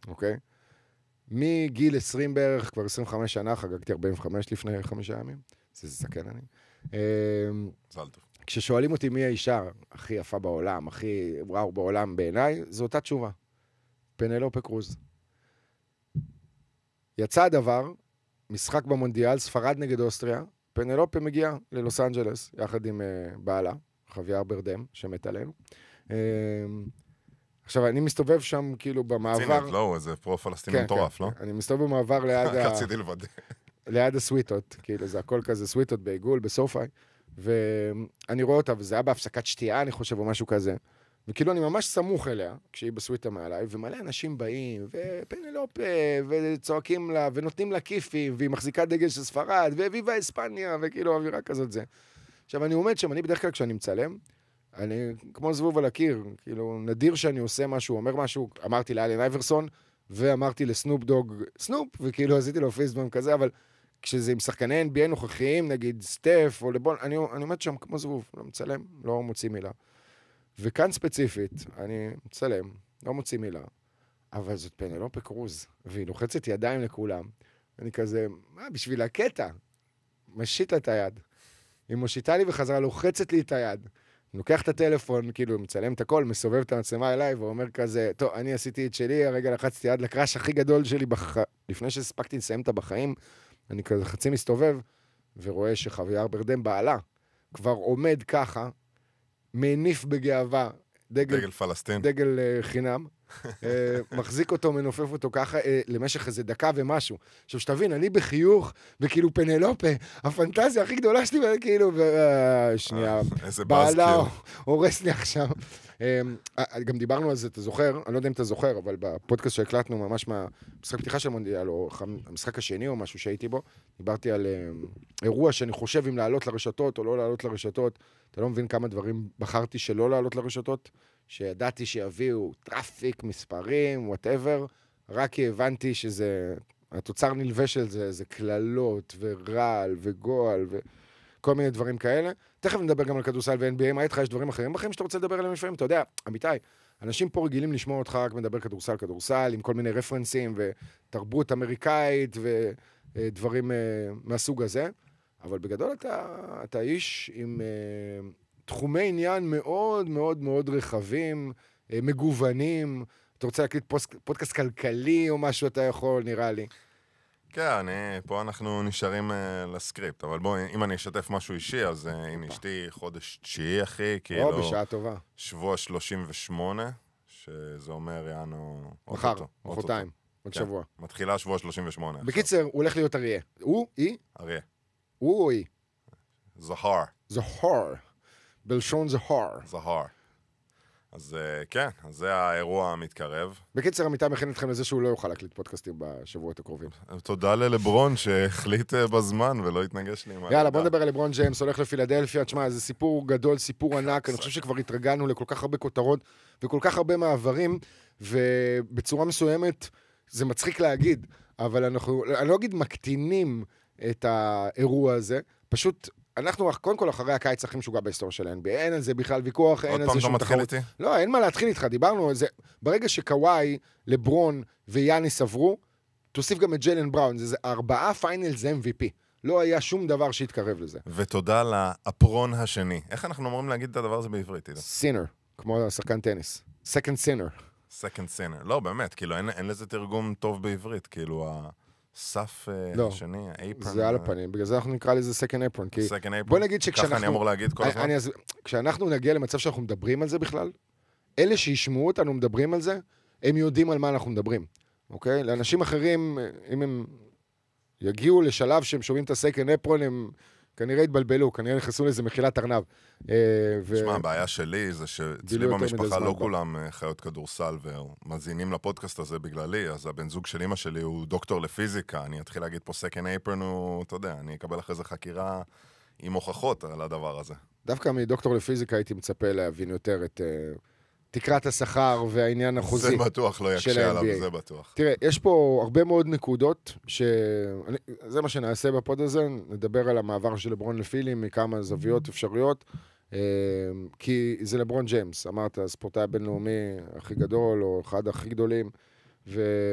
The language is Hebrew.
אוקיי? מגיל 20 בערך, כבר 25 שנה, חגגתי 45 לפני 5 ימים. זה זקן אני. מזל טוב. כששואלים אותי מי האישה הכי יפה בעולם, הכי וואו בעולם בעיניי, זו אותה תשובה. פנלופה קרוז. יצא הדבר, משחק במונדיאל, ספרד נגד אוסטריה, פנלופה מגיעה ללוס אנג'לס, יחד עם בעלה, חוויאר ברדם, שמת עלינו. עכשיו, אני מסתובב שם כאילו במעבר... צינד, לא, איזה פרו-פלסטיני מטורף, לא? אני מסתובב במעבר ליד רציתי לוודא. ליד הסוויטות, כאילו זה הכל כזה סוויטות בעיגול, בסופאי, ואני רואה אותה, וזה היה בהפסקת שתייה, אני חושב, או משהו כזה, וכאילו אני ממש סמוך אליה, כשהיא בסוויטה מעליי, ומלא אנשים באים, ופנלופה, וצועקים לה, ונותנים לה כיפים, והיא מחזיקה דגל של ספרד, וויבה אספניה, וכאילו אווירה כזאת זה. עכשיו, אני עומד שם, אני בדרך כלל כשאני מצלם, אני כמו זבוב על הקיר, כאילו נדיר שאני עושה משהו, אומר משהו, אמרתי לאלן אייברסון, ואמרתי לסנופ דוג, סנופ, וכאילו עשיתי לו פייסבום כזה, אבל כשזה עם שחקני NBA נוכחיים, נגיד סטף או לבון, אני עומד שם כמו זבוב, לא מצלם, לא מוציא מילה. וכאן ספציפית, אני מצלם, לא מוציא מילה, אבל זאת פנלופה קרוז, והיא לוחצת ידיים לכולם. אני כזה, מה, בשביל הקטע? משית את היד. היא מושיטה לי וחזרה, לוחצת לי את היד. אני לוקח את הטלפון, כאילו, מצלם את הכל, מסובב את המצלמה אליי, ואומר כזה, טוב, אני עשיתי את שלי, הרגע לחצתי יד לקראש הכי גדול שלי, לפני שהספקתי לסיים את בחיים, אני כזה חצי מסתובב, ורואה שחוויאר ברדם בעלה, כבר עומד ככה, מניף בגאווה, דגל פלסטין. דגל חינם, מחזיק אותו, מנופף אותו ככה, למשך איזה דקה ומשהו. עכשיו שתבין, אני בחיוך, וכאילו פנלופה, הפנטזיה הכי גדולה שלי, וכאילו, שנייה, בעלה הורס לי עכשיו. גם דיברנו על זה, אתה זוכר, אני לא יודע אם אתה זוכר, אבל בפודקאסט שהקלטנו ממש מהמשחק פתיחה של מונדיאל, או המשחק השני או משהו שהייתי בו, דיברתי על אירוע שאני חושב אם לעלות לרשתות או לא לעלות לרשתות, אתה לא מבין כמה דברים בחרתי שלא לעלות לרשתות, שידעתי שיביאו טראפיק, מספרים, whatever, רק כי הבנתי שזה, התוצר נלווה של זה, זה כללות ורעל וגועל וכל מיני דברים כאלה. תכף נדבר גם על כדורסל ו-NBA, מה איתך? יש דברים אחרים בחיים שאתה רוצה לדבר עליהם לפעמים? אתה יודע, אמיתי, אנשים פה רגילים לשמוע אותך רק מדבר כדורסל, עם כל מיני רפרנסים ותרבות אמריקאית ודברים מהסוג הזה, אבל בגדול אתה איש עם תחומי עניין מאוד מאוד מאוד רחבים, מגוונים. אתה רוצה להקליט פודקאסט כלכלי או משהו אתה יכול, נראה לי. כן, פה אנחנו נשארים לסקריפט, אבל בואו, אם אני אשתף משהו אישי, אז עם אשתי חודש 9, אחי, כאילו... או, בשעה טובה. שבוע 38, שזה אומר, יענו... מחר, מחרתיים, עוד שבוע. מתחילה שבוע 38. בקיצר, הוא הולך להיות אריה. הוא? היא? אריה. הוא או היא? זהר. זהר. בלשון זהר. זהר. אז כן, אז זה האירוע המתקרב. בקיצר, עמיתי מכין אתכם לזה שהוא לא יוכל להקליט פודקאסטים בשבועות הקרובים. תודה ללברון שהחליט בזמן ולא התנגש לי. יאללה, בוא נדבר על לברון ג'יימס, הולך לפילדלפיה. תשמע, זה סיפור גדול, סיפור ענק. אני חושב שכבר התרגלנו לכל כך הרבה כותרות וכל כך הרבה מעברים, ובצורה מסוימת זה מצחיק להגיד, אבל אני לא אגיד מקטינים את האירוע הזה, פשוט... אנחנו, קודם כל, אחרי הקיץ הכי משוגע בהיסטוריה של ה-NBA, אין על זה בכלל ויכוח, אין על זה שום תחרות. לא, אין מה להתחיל איתך, דיברנו על זה. ברגע שקוואי, לברון ויאניס עברו, תוסיף גם את ג'יילן בראון, זה 4 פיינלס MVP. לא היה שום דבר שהתקרב לזה. ותודה לאפרון השני. איך אנחנו אמורים להגיד את הדבר הזה בעברית? סינר, כמו שחקן טניס. Second sinner. Second sinner. לא, באמת, כאילו, אין לזה תרגום טוב בעברית, כאילו, סף השני, האפרון. זה על הפנים, בגלל זה אנחנו נקרא לזה second apron. בוא נגיד שכשאנחנו... ככה אני אמור להגיד כל הזמן? כשאנחנו נגיע למצב שאנחנו מדברים על זה בכלל, אלה שישמעו אותנו מדברים על זה, הם יודעים על מה אנחנו מדברים, אוקיי? לאנשים אחרים, אם הם יגיעו לשלב שהם שומעים את ה-second apron, הם כנראה התבלבלו, כנראה נכנסו לזה מחילת ארנב. תשמע, הבעיה שלי זה שאצלי במשפחה לא כולם חיות כדורסל ומזינים לפודקאסט הזה בגללי, אז הבן זוג של אמא שלי הוא דוקטור לפיזיקה, אני אתחיל להגיד פה second apron, הוא, אתה יודע, אני אקבל אחרי זה חקירה עם הוכחות על הדבר הזה. דווקא מדוקטור לפיזיקה הייתי מצפה להבין יותר את תקרת השכר והעניין החוזי. זה בטוח לא יקשה עליו, זה בטוח. תראה, יש פה הרבה מאוד נקודות, זה מה שנעשה בפוד הזה, נדבר על המעבר של לברון לפילי מכמה זוויות אפשריות, כי זה לברון ג'יימס, אמרת, הספורטאי הבינלאומי הכי גדול, או אחד הכי גדולים,